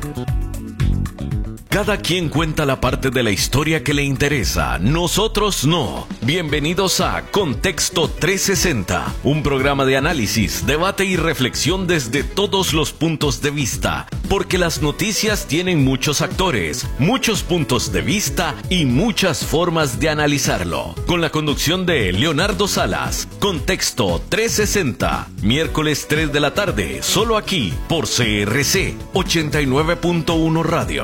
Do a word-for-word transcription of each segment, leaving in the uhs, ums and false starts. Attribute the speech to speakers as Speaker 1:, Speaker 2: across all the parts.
Speaker 1: Cada quien cuenta la parte de la historia que le interesa, nosotros no. Bienvenidos a Contexto trescientos sesenta, un programa de análisis, debate y reflexión desde todos los puntos de vista, porque las noticias tienen muchos actores, muchos puntos de vista y muchas formas de analizarlo. Con la conducción de Leonardo Salas, Contexto trescientos sesenta, miércoles tres de la tarde, solo aquí por C R C ochenta y nueve punto uno Radio.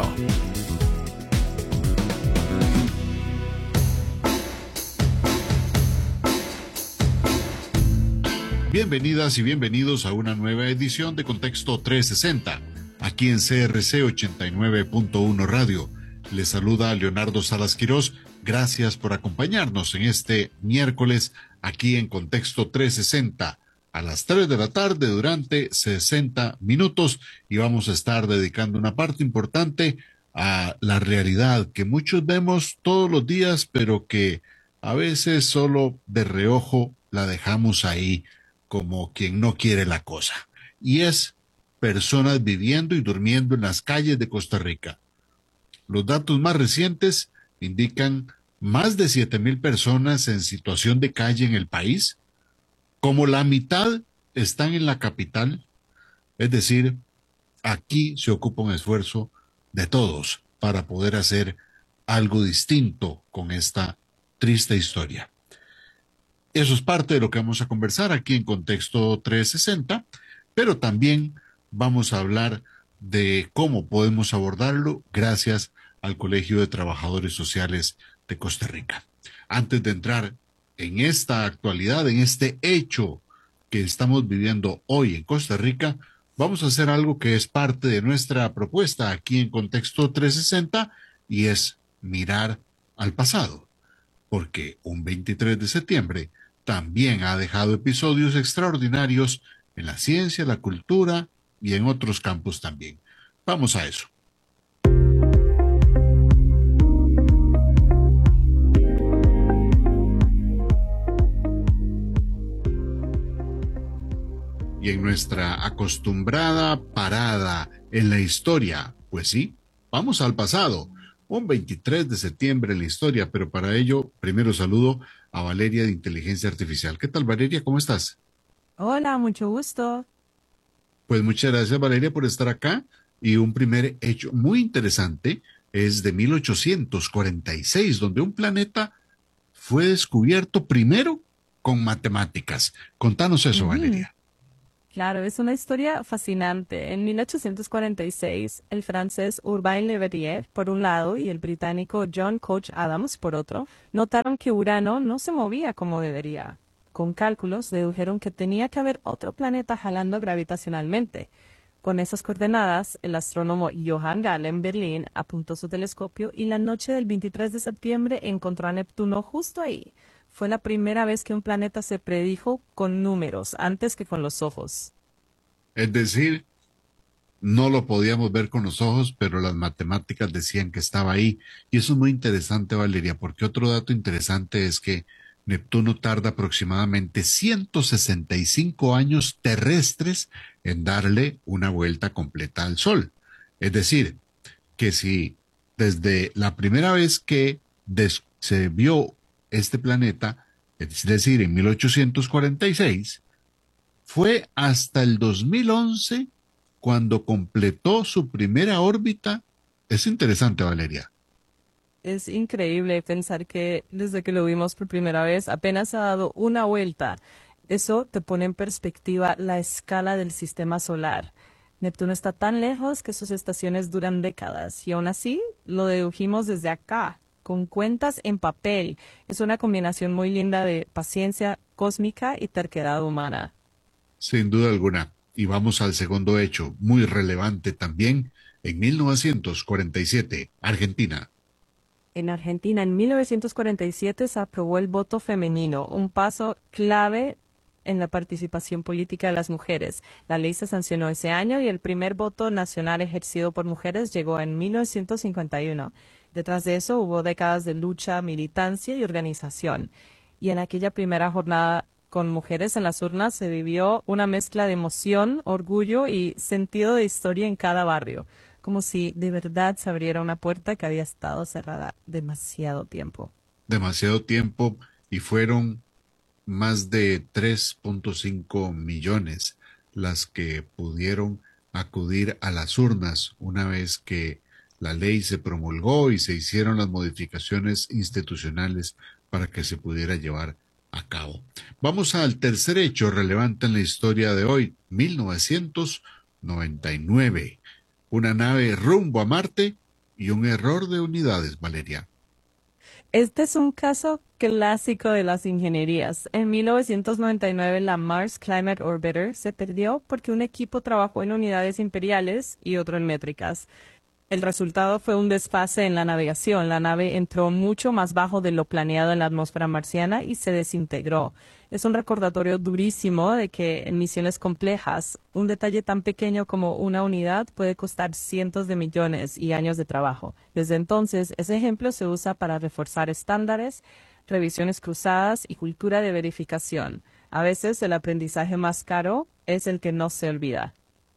Speaker 2: Bienvenidas y bienvenidos a una nueva edición de Contexto trescientos sesenta, aquí en C R C ochenta y nueve punto uno Radio. Les saluda Leonardo Salas Quirós. Gracias por acompañarnos en este miércoles aquí en Contexto trescientos sesenta a las tres de la tarde durante sesenta minutos, y vamos a estar dedicando una parte importante a la realidad que muchos vemos todos los días, pero que a veces solo de reojo la dejamos ahí como quien no quiere la cosa, y es personas viviendo y durmiendo en las calles de Costa Rica. Los datos más recientes indican más de siete mil personas en situación de calle en el país, como la mitad están en la capital. Es decir, aquí se ocupa un esfuerzo de todos para poder hacer algo distinto con esta triste historia. Eso es parte de lo que vamos a conversar aquí en Contexto trescientos sesenta, pero también vamos a hablar de cómo podemos abordarlo gracias al Colegio de Trabajadores Sociales de Costa Rica. Antes de entrar en esta actualidad, en este hecho que estamos viviendo hoy en Costa Rica, vamos a hacer algo que es parte de nuestra propuesta aquí en Contexto trescientos sesenta, y es mirar al pasado, porque un veintitrés de septiembre también ha dejado episodios extraordinarios en la ciencia, la cultura y en otros campos también. Vamos a eso. Y en nuestra acostumbrada parada en la historia, pues sí, vamos al pasado. Un veintitrés de septiembre en la historia, pero para ello, primero saludo a Valeria de Inteligencia Artificial. ¿Qué tal, Valeria? ¿Cómo estás?
Speaker 3: Hola, mucho gusto.
Speaker 2: Pues muchas gracias, Valeria, por estar acá. Y un primer hecho muy interesante es de mil ochocientos cuarenta y seis, donde un planeta fue descubierto primero con matemáticas. Contanos eso, uh-huh. Valeria.
Speaker 3: Claro, es una historia fascinante. En mil ochocientos cuarenta y seis, el francés Urbain Le Verrier, por un lado, y el británico John Couch Adams, por otro, notaron que Urano no se movía como debería. Con cálculos, dedujeron que tenía que haber otro planeta jalando gravitacionalmente. Con esas coordenadas, el astrónomo Johann Galle en Berlín apuntó su telescopio y la noche del veintitrés de septiembre encontró a Neptuno justo ahí. Fue la primera vez que un planeta se predijo con números, antes que con los ojos.
Speaker 2: Es decir, no lo podíamos ver con los ojos, pero las matemáticas decían que estaba ahí. Y eso es muy interesante, Valeria, porque otro dato interesante es que Neptuno tarda aproximadamente ciento sesenta y cinco años terrestres en darle una vuelta completa al Sol. Es decir, que si desde la primera vez que des- se vio este planeta, es decir, en mil ochocientos cuarenta y seis, fue hasta el dos mil once cuando completó su primera órbita. Es interesante, Valeria.
Speaker 3: Es increíble pensar que desde que lo vimos por primera vez apenas ha dado una vuelta. Eso te pone en perspectiva la escala del sistema solar. Neptuno está tan lejos que sus estaciones duran décadas y aún así lo dedujimos desde acá, con cuentas en papel. Es una combinación muy linda de paciencia cósmica y terquedad humana.
Speaker 2: Sin duda alguna. Y vamos al segundo hecho, muy relevante también, en mil novecientos cuarenta y siete, Argentina.
Speaker 3: En Argentina, en mil novecientos cuarenta y siete, se aprobó el voto femenino, un paso clave en la participación política de las mujeres. La ley se sancionó ese año y el primer voto nacional ejercido por mujeres llegó en mil novecientos cincuenta y uno. Detrás de eso hubo décadas de lucha, militancia y organización. Y en aquella primera jornada con mujeres en las urnas se vivió una mezcla de emoción, orgullo y sentido de historia en cada barrio. como si de verdad se abriera una puerta que había estado cerrada demasiado tiempo.
Speaker 2: Demasiado tiempo y fueron más de tres punto cinco millones las que pudieron acudir a las urnas una vez que la ley se promulgó y se hicieron las modificaciones institucionales para que se pudiera llevar a cabo. Vamos al tercer hecho relevante en la historia de hoy, mil novecientos noventa y nueve. Una nave rumbo a Marte y un error de unidades, Valeria.
Speaker 3: Este es un caso clásico de las ingenierías. En mil novecientos noventa y nueve la Mars Climate Orbiter se perdió porque un equipo trabajó en unidades imperiales y otro en métricas. El resultado fue un desfase en la navegación. La nave entró mucho más bajo de lo planeado en la atmósfera marciana y se desintegró. Es un recordatorio durísimo de que en misiones complejas, un detalle tan pequeño como una unidad puede costar cientos de millones y años de trabajo. Desde entonces, ese ejemplo se usa para reforzar estándares, revisiones cruzadas y cultura de verificación. A veces el aprendizaje más caro es el que no se olvida.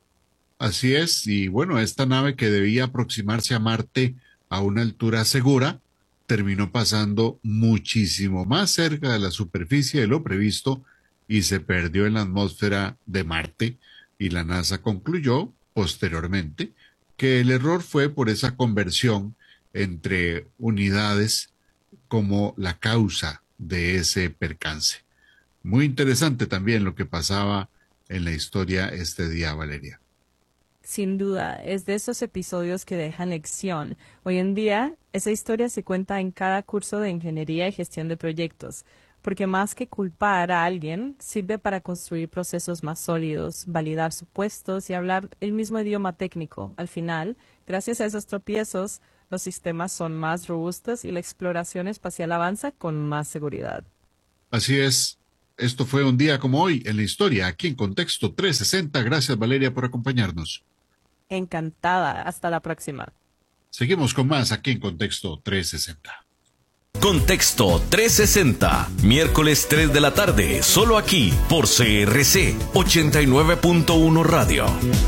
Speaker 2: Así es, y bueno, esta nave que debía aproximarse a Marte a una altura segura, terminó pasando muchísimo más cerca de la superficie de lo previsto y se perdió en la atmósfera de Marte, y la NASA concluyó posteriormente que el error fue por esa conversión entre unidades como la causa de ese percance. Muy interesante también lo que pasaba en la historia este día, Valeria.
Speaker 3: Sin duda, es de esos episodios que dejan lección. Hoy en día, esa historia se cuenta en cada curso de ingeniería y gestión de proyectos, porque más que culpar a alguien, sirve para construir procesos más sólidos, validar supuestos y hablar el mismo idioma técnico. Al final, gracias a esos tropiezos, los sistemas son más robustos y la exploración espacial avanza con más seguridad.
Speaker 2: Así es. Esto fue un día como hoy en la historia, aquí en Contexto trescientos sesenta. Gracias, Valeria, por acompañarnos.
Speaker 3: Encantada. Hasta la próxima.
Speaker 2: Seguimos con más aquí en Contexto trescientos sesenta.
Speaker 1: Contexto trescientos sesenta, miércoles tres de la tarde, solo aquí por C R C ochenta y nueve punto uno Radio.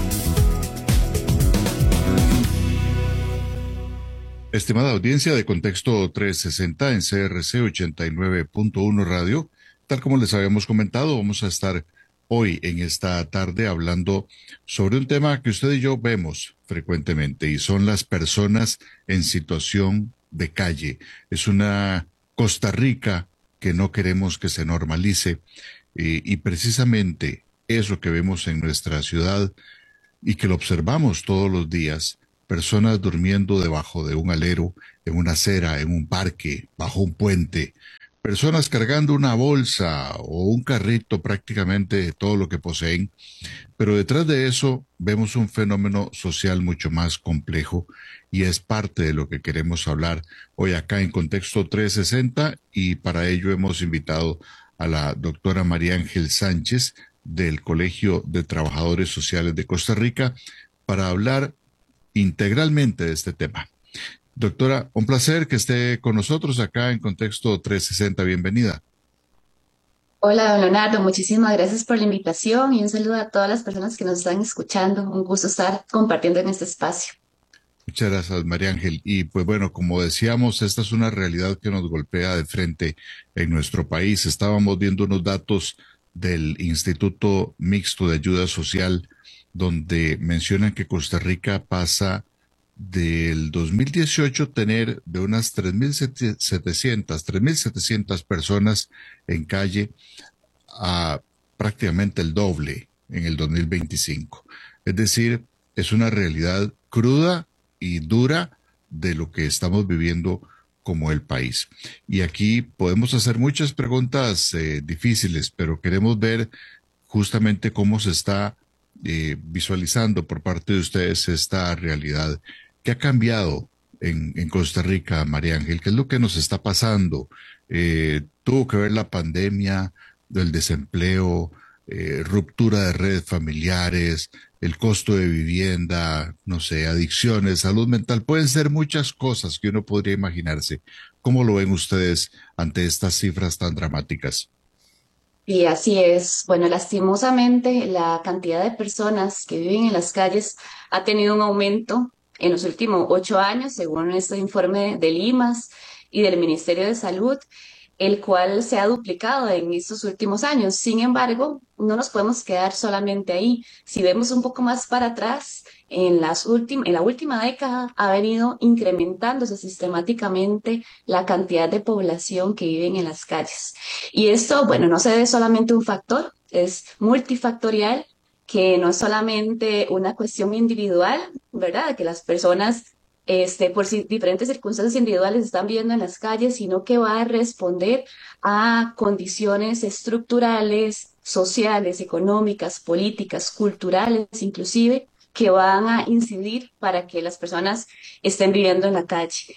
Speaker 2: Estimada audiencia de Contexto trescientos sesenta en C R C ochenta y nueve punto uno Radio, tal como les habíamos comentado, vamos a estar hoy en esta tarde hablando sobre un tema que usted y yo vemos frecuentemente y son las personas en situación de calle. Es una Costa Rica que no queremos que se normalice y, y precisamente eso que vemos en nuestra ciudad y que lo observamos todos los días, personas durmiendo debajo de un alero, en una acera, en un parque, bajo un puente, personas cargando una bolsa o un carrito prácticamente de todo lo que poseen, pero detrás de eso vemos un fenómeno social mucho más complejo y es parte de lo que queremos hablar hoy acá en Contexto trescientos sesenta y para ello hemos invitado a la doctora María Ángel Sánchez del Colegio de Trabajadores Sociales de Costa Rica para hablar integralmente de este tema. Doctora, un placer que esté con nosotros acá en Contexto trescientos sesenta. Bienvenida.
Speaker 4: Hola, don Leonardo. Muchísimas gracias por la invitación y un saludo a todas las personas que nos están escuchando. Un gusto estar compartiendo en este espacio.
Speaker 2: Muchas gracias, María Ángel. Y pues bueno, como decíamos, esta es una realidad que nos golpea de frente en nuestro país. Estábamos viendo unos datos del Instituto Mixto de Ayuda Social donde mencionan que Costa Rica pasa del dos mil dieciocho tener de unas tres mil setecientas personas en calle a prácticamente el doble en el dos mil veinticinco. Es decir, es una realidad cruda y dura de lo que estamos viviendo como el país. Y aquí podemos hacer muchas preguntas eh, difíciles, pero queremos ver justamente cómo se está eh, visualizando por parte de ustedes esta realidad. ¿Qué ha cambiado en, en Costa Rica, María Ángel? ¿Qué es lo que nos está pasando? Eh, ¿Tuvo que ver la pandemia, el desempleo, eh, ruptura de redes familiares, el costo de vivienda, no sé, adicciones, salud mental? Pueden ser muchas cosas que uno podría imaginarse. ¿Cómo lo ven ustedes ante estas cifras tan dramáticas?
Speaker 4: Y así es. Bueno, lastimosamente la cantidad de personas que viven en las calles ha tenido un aumento en los últimos ocho años, según este informe del I M A S y del Ministerio de Salud, el cual se ha duplicado en estos últimos años. Sin embargo, no nos podemos quedar solamente ahí. Si vemos un poco más para atrás, en las últim- en la última década ha venido incrementándose sistemáticamente la cantidad de población que vive en las calles. Y esto, bueno, no se debe solamente a un factor, es multifactorial, que no es solamente una cuestión individual, ¿verdad? Que las personas este, por si- diferentes circunstancias individuales están viviendo en las calles, sino que va a responder a condiciones estructurales, sociales, económicas, políticas, culturales, inclusive, que van a incidir para que las personas estén viviendo en la calle.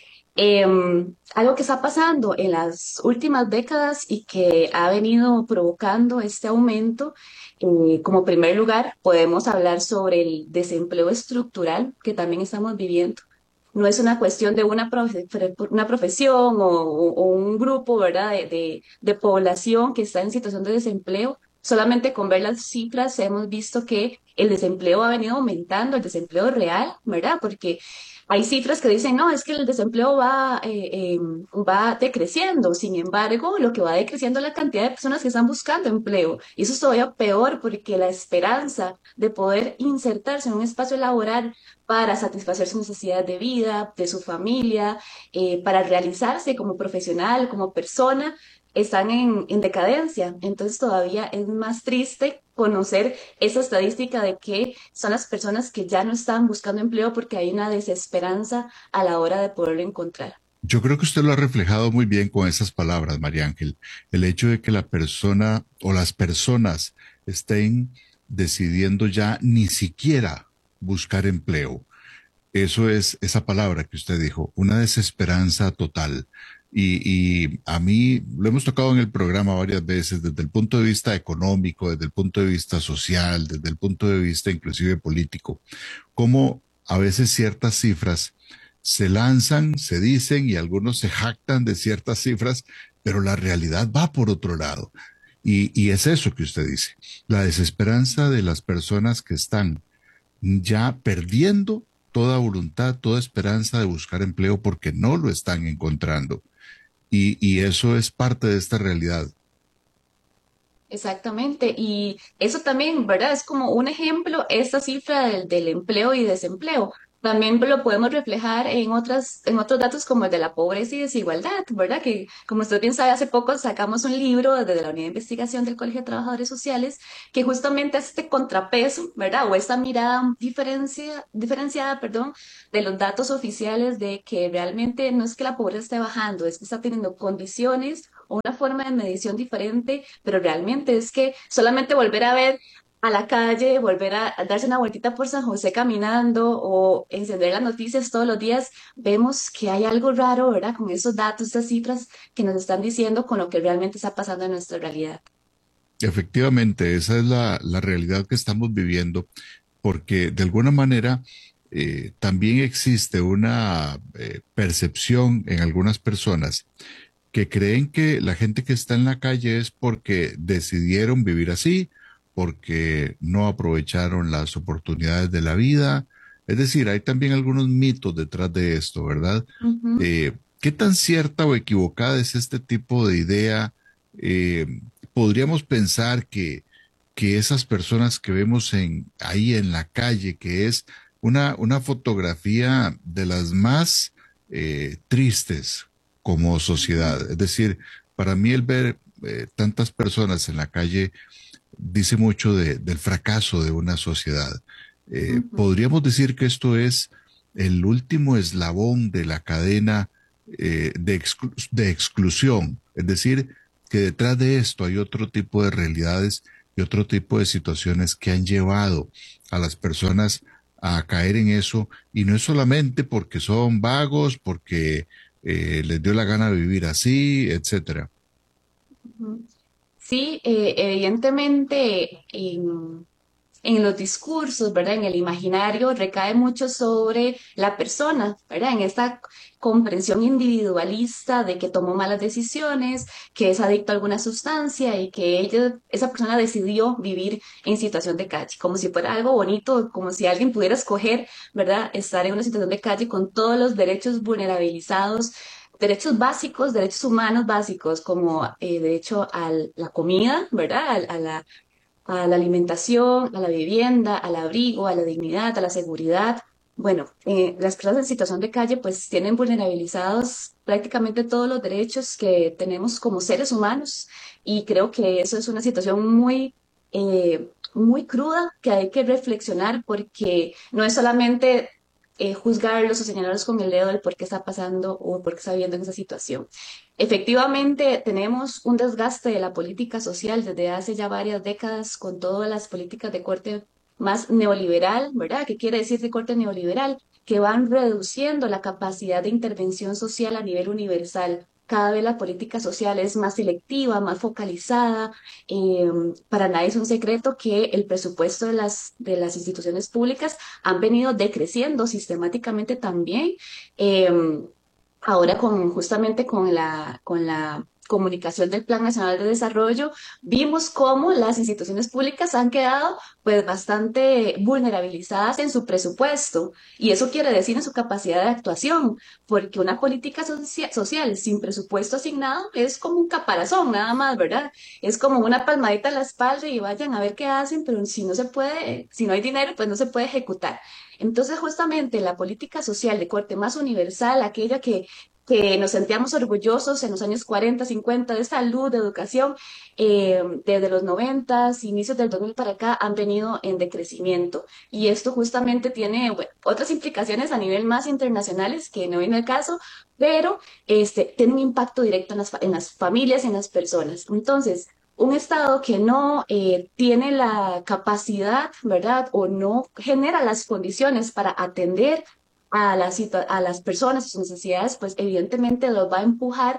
Speaker 4: Em, algo que está pasando en las últimas décadas y que ha venido provocando este aumento, eh, como primer lugar, podemos hablar sobre el desempleo estructural que también estamos viviendo. No es una cuestión de una, profe- una profesión o, o- o un grupo, ¿verdad?, de, de, de población que está en situación de desempleo. Solamente con ver las cifras hemos visto que el desempleo ha venido aumentando, el desempleo real, ¿verdad? Porque hay cifras que dicen, no, es que el desempleo va, eh, eh, va decreciendo. Sin embargo, lo que va decreciendo es la cantidad de personas que están buscando empleo. Y eso es todavía peor porque la esperanza de poder insertarse en un espacio laboral para satisfacer sus necesidades de vida, de su familia, eh, para realizarse como profesional, como persona, están en, en decadencia. Entonces todavía es más triste conocer esa estadística de que son las personas que ya no están buscando empleo porque hay una desesperanza a la hora de poderlo encontrar.
Speaker 2: Yo creo que usted lo ha reflejado muy bien con esas palabras, María Ángel. El hecho de que la persona o las personas estén decidiendo ya ni siquiera buscar empleo. Eso es esa palabra que usted dijo, una desesperanza total. Y, y a mí lo hemos tocado en el programa varias veces desde el punto de vista económico, desde el punto de vista social, desde el punto de vista inclusive político, cómo a veces ciertas cifras se lanzan, se dicen y algunos se jactan de ciertas cifras, pero la realidad va por otro lado. Y, y es eso que usted dice, la desesperanza de las personas que están ya perdiendo toda voluntad, toda esperanza de buscar empleo porque no lo están encontrando. Y, y eso es parte de esta realidad.
Speaker 4: Exactamente, y eso también, ¿verdad? Es como un ejemplo, esta cifra del, del empleo y desempleo. También lo podemos reflejar en otras, en otros datos como el de la pobreza y desigualdad, ¿verdad? Que como usted bien sabe, hace poco sacamos un libro desde la Unidad de Investigación del Colegio de Trabajadores Sociales que justamente hace este contrapeso, ¿verdad? O esta mirada diferencia, diferenciada, perdón, de los datos oficiales de que realmente no es que la pobreza esté bajando, es que está teniendo condiciones o una forma de medición diferente, pero realmente es que solamente volver a ver a la calle, volver a, a darse una vueltita por San José caminando o encender las noticias todos los días, vemos que hay algo raro, ¿verdad? Con esos datos, estas cifras que nos están diciendo con lo que realmente está pasando en nuestra realidad.
Speaker 2: Efectivamente, esa es la, la realidad que estamos viviendo, porque de alguna manera eh, también existe una eh, percepción en algunas personas que creen que la gente que está en la calle es porque decidieron vivir así, porque no aprovecharon las oportunidades de la vida. Es decir, hay también algunos mitos detrás de esto, ¿verdad?
Speaker 4: Ujú.
Speaker 2: Eh, ¿Qué tan cierta o equivocada es este tipo de idea? Eh, Podríamos pensar que, que esas personas que vemos en, ahí en la calle, que es una, una fotografía de las más eh, tristes como sociedad. Es decir, para mí el ver eh, tantas personas en la calle dice mucho de, del fracaso de una sociedad. Eh,
Speaker 4: Ujú.
Speaker 2: podríamos decir que esto es el último eslabón de la cadena eh, de, exclu de exclusión. Es decir, que detrás de esto hay otro tipo de realidades y otro tipo de situaciones que han llevado a las personas a caer en eso, y no es solamente porque son vagos, porque eh, les dio la gana de vivir así, etcétera.
Speaker 4: Ujú. Sí, eh, evidentemente, en los discursos, ¿verdad? En el imaginario recae mucho sobre la persona, ¿verdad? En esta comprensión individualista de que tomó malas decisiones, que es adicto a alguna sustancia y que ella, esa persona decidió vivir en situación de calle, como si fuera algo bonito, como si alguien pudiera escoger, ¿verdad? Estar en una situación de calle con todos los derechos vulnerabilizados, derechos básicos, derechos humanos básicos, como eh, derecho a la comida, ¿verdad? A, a la, a la alimentación, a la vivienda, al abrigo, a la dignidad, a la seguridad. Bueno, eh, las personas en situación de calle pues tienen vulnerabilizados prácticamente todos los derechos que tenemos como seres humanos y creo que eso es una situación muy, eh, muy cruda que hay que reflexionar porque no es solamente eh, juzgarlos o señalarlos con el dedo del por qué está pasando o por qué está viviendo en esa situación. Efectivamente, tenemos un desgaste de la política social desde hace ya varias décadas con todas las políticas de corte más neoliberal, ¿verdad? ¿Qué quiere decir de corte neoliberal? Que van reduciendo la capacidad de intervención social a nivel universal. Cada vez la política social es más selectiva, más focalizada. Eh, para nadie es un secreto que el presupuesto de las, de las instituciones públicas han venido decreciendo sistemáticamente también. Eh, Ahora con justamente con la, con la comunicación del Plan Nacional de Desarrollo, vimos cómo las instituciones públicas han quedado pues bastante vulnerabilizadas en su presupuesto y eso quiere decir en su capacidad de actuación, porque una política socia- social sin presupuesto asignado es como un caparazón nada más, ¿verdad? Es como una palmadita en la espalda y vayan a ver qué hacen, pero si no se puede, si no hay dinero, pues no se puede ejecutar. Entonces, justamente la política social de corte más universal, aquella que que nos sentíamos orgullosos en los años cuarenta, cincuenta de salud, de educación, eh, desde los noventa, inicios del dos mil para acá, han venido en decrecimiento. Y esto justamente tiene bueno, otras implicaciones a nivel más internacionales, que no viene el caso, pero este, tiene un impacto directo en las, fa- en las familias, en las personas. Entonces, un Estado que no eh, tiene la capacidad, ¿verdad? O no genera las condiciones para atender a las, situa- a las personas y sus necesidades, pues evidentemente los va a empujar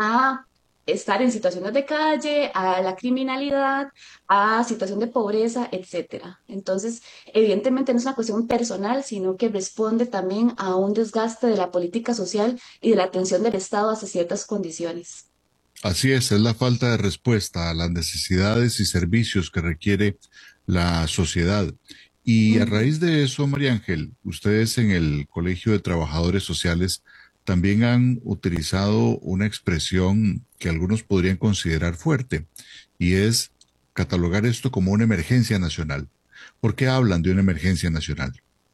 Speaker 4: a estar en situaciones de calle, a la criminalidad, a situación de pobreza, etcétera. Entonces, evidentemente no es una cuestión personal, sino que responde también a un desgaste de la política social y de la atención del Estado hacia ciertas condiciones.
Speaker 2: Así es, es la falta de respuesta a las necesidades y servicios que requiere la sociedad. Y a
Speaker 4: Ujú.
Speaker 2: raíz de eso, María Ángel, ustedes en el Colegio de Trabajadores Sociales también han utilizado una expresión que algunos podrían considerar fuerte, y es catalogar esto como una emergencia nacional. ¿Por qué hablan de una emergencia nacional?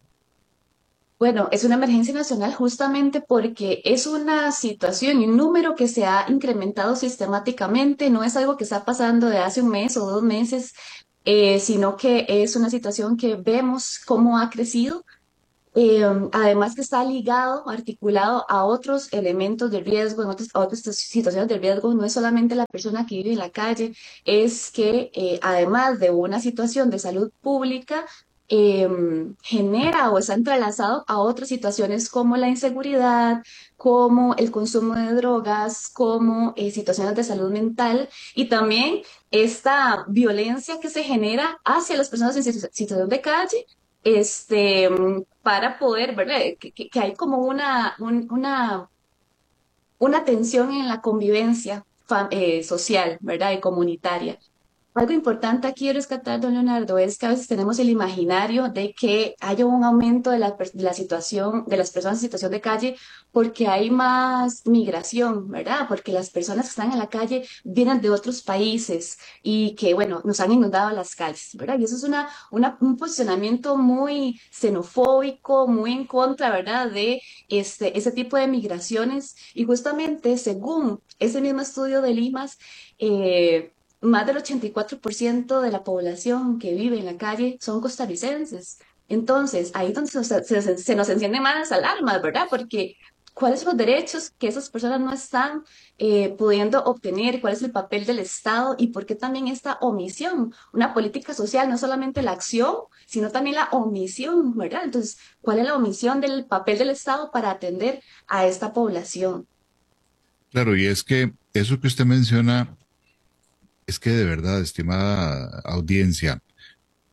Speaker 4: Bueno, es una emergencia nacional justamente porque es una situación y un número que se ha incrementado sistemáticamente, no es algo que está pasando de hace un mes o dos meses, eh, sino que es una situación que vemos cómo ha crecido. Eh, además que está ligado, articulado a otros elementos de riesgo, en otras, a otras situaciones de riesgo, no es solamente la persona que vive en la calle, es que eh, además de una situación de salud pública, eh, genera o está entrelazado a otras situaciones como la inseguridad, como el consumo de drogas, como eh, situaciones de salud mental y también esta violencia que se genera hacia las personas en situ- situación de calle este, para poder, ¿verdad? Que, que- que hay como una, un- una, una tensión en la convivencia fa- eh, social, ¿verdad? Y comunitaria. Algo importante aquí rescatar, don Leonardo, es que a veces tenemos el imaginario de que haya un aumento de la, per- de la situación, de las personas en situación de calle porque hay más migración, ¿verdad? Porque las personas que están en la calle vienen de otros países y que, bueno, nos han inundado las calles, ¿verdad? Y eso es una, una- un posicionamiento muy xenofóbico, muy en contra, ¿verdad? De este, ese tipo de migraciones. Y justamente, según ese mismo estudio de Limas, eh, más del ochenta y cuatro por ciento de la población que vive en la calle son costarricenses. Entonces, ahí es donde se, nos se- se nos encienden más alarmas, ¿verdad? Porque ¿cuáles son los derechos que esas personas no están eh, pudiendo obtener? ¿Cuál es el papel del Estado? ¿Y por qué también esta omisión? Una política social, no solamente la acción, sino también la omisión, ¿verdad? Entonces, ¿cuál es la omisión del papel del Estado para atender a esta población?
Speaker 2: Claro, y es que eso que usted menciona es que de verdad, estimada audiencia,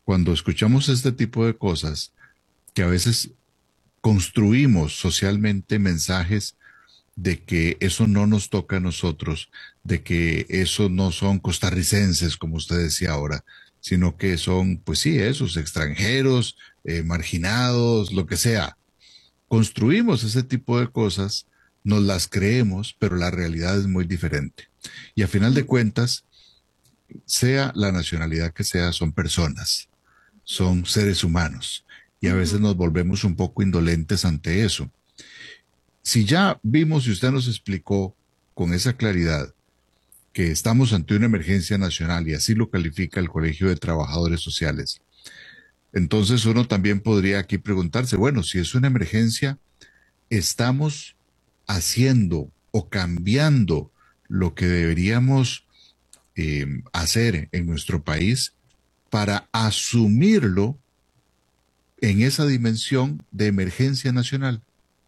Speaker 2: cuando escuchamos este tipo de cosas, que a veces construimos socialmente mensajes de que eso no nos toca a nosotros, de que eso no son costarricenses, como usted decía ahora, sino que son, pues sí, esos extranjeros, eh, marginados, lo que sea. Construimos ese tipo de cosas, nos las creemos, pero la realidad es muy diferente. Y a final de cuentas, sea la nacionalidad que sea, son personas, son seres humanos. Y a veces nos volvemos un poco indolentes ante eso. Si ya vimos y usted nos explicó con esa claridad que estamos ante una emergencia nacional y así lo califica el Colegio de Trabajadores Sociales, entonces uno también podría aquí preguntarse, bueno, si es una emergencia, ¿estamos haciendo o cambiando lo que deberíamos eh, hacer en nuestro país para asumirlo en esa dimensión de emergencia nacional?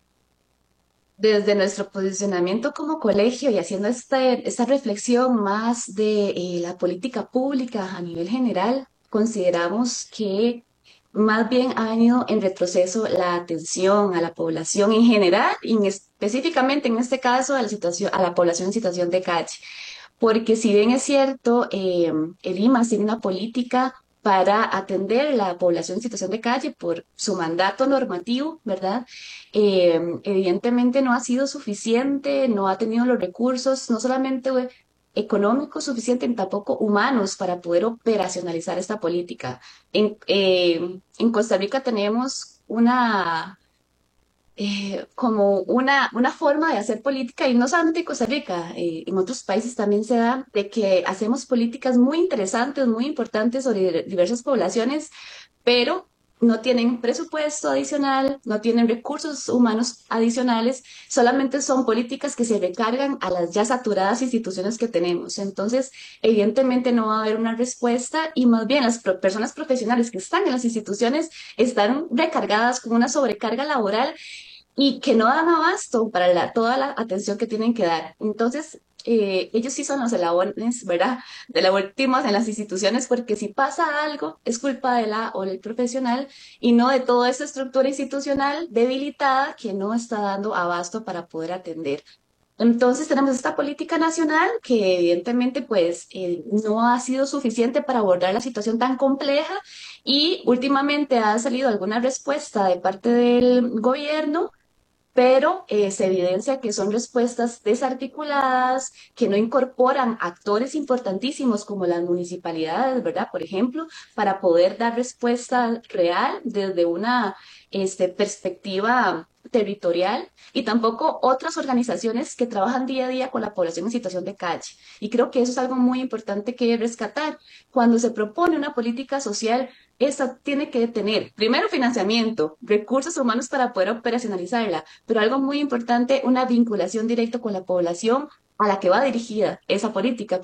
Speaker 4: Desde nuestro posicionamiento como colegio y haciendo este- esta reflexión más de eh, la política pública a nivel general, consideramos que más bien ha venido en retroceso la atención a la población en general y en específicamente en este caso a la situación, a la población en situación de calle. Porque si bien es cierto, eh, el IMAS tiene una política para atender la población en situación de calle por su mandato normativo, ¿verdad? Eh, evidentemente no ha sido suficiente, no ha tenido los recursos, no solamente eh, económicos suficientes, ni tampoco humanos para poder operacionalizar esta política. En, eh, en Costa Rica tenemos una eh, como una, una forma de hacer política, y no solamente en Costa Rica, eh, en otros países también se da, de que hacemos políticas muy interesantes, muy importantes sobre diversas poblaciones, pero no tienen presupuesto adicional, no tienen recursos humanos adicionales, solamente son políticas que se recargan a las ya saturadas instituciones que tenemos. Entonces, evidentemente no va a haber una respuesta y más bien las pro- personas profesionales que están en las instituciones están recargadas con una sobrecarga laboral y que no dan abasto para la- toda la atención que tienen que dar. Entonces, eh, ellos sí son los eslabones, ¿verdad? De la últimas en las instituciones, porque si pasa algo, es culpa de la o del profesional y no de toda esta estructura institucional debilitada que no está dando abasto para poder atender. Entonces tenemos esta política nacional que evidentemente pues eh, no ha sido suficiente para abordar la situación tan compleja y últimamente ha salido alguna respuesta de parte del gobierno, pero eh, se evidencia que son respuestas desarticuladas, que no incorporan actores importantísimos como las municipalidades, ¿verdad? Por ejemplo, para poder dar respuesta real desde una este, perspectiva territorial y tampoco otras organizaciones que trabajan día a día con la población en situación de calle. Y creo que eso es algo muy importante que rescatar. Cuando se propone una política social, esta tiene que tener, primero, financiamiento, recursos humanos para poder operacionalizarla, pero algo muy importante, una vinculación directa con la población a la que va dirigida esa política.